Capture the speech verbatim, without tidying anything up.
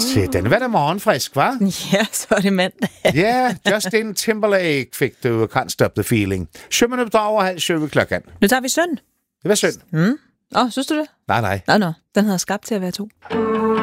Se, den var da morgenfrisk, hva'? Ja, så er det mandag. Ja, Justin Timberlake fik du Can't Stop the Feeling. Syv minutter over halv syv klokken. Nu tager vi synd. Det var synd. Mm. Åh, oh, synes du det? Nej, nej. Nej, nå. Den hedder Skabt til at være to.